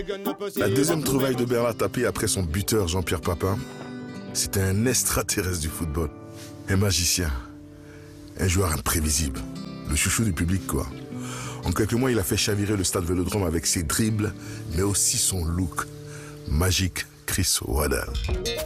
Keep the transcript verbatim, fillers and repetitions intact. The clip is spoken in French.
La deuxième trouvaille de Bernard Tapie après son buteur Jean-Pierre Papin, c'était un extraterrestre du football. Un magicien. Un joueur imprévisible. Le chouchou du public, quoi. En quelques mois, il a fait chavirer le stade Vélodrome avec ses dribbles, mais aussi son look. Magique Chris Waddle.